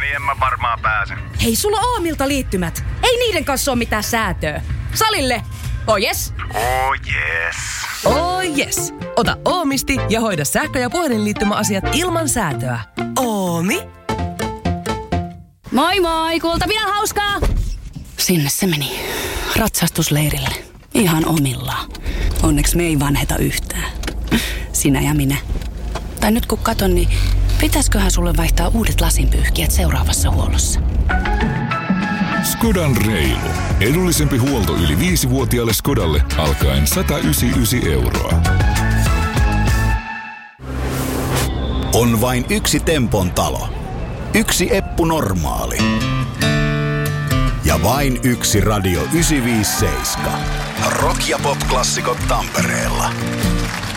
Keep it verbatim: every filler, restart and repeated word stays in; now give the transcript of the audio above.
niin en mä varmaan pääse. Hei, sulla on Oomilta liittymät. Ei niiden kanssa ole mitään säätöä. Salille. Oh yes. Oh yes. Oh yes. Ota Oomisti ja hoida sähkö- ja puhelinliittymäasiat ilman säätöä. Oomi. Moi moi, kultapidän hauskaa. Sinne se meni. Ratsastusleirille. Ihan omillaan. Onneksi me ei vanheta yhtään. Sinä ja minä. Tai nyt kun katon, niin pitäisköhän sulle vaihtaa uudet lasinpyyhkijät seuraavassa huollossa? Skodan reilu. Edullisempi huolto yli viisivuotiaalle Skodalle alkaen sata yhdeksänkymmentäyhdeksän euroa. On vain yksi Tempon talo. Yksi Eppu Normaali. Ja vain yksi Radio yhdeksänsataaviisikymmentäseitsemän. Rock- ja pop-klassikot Tampereella.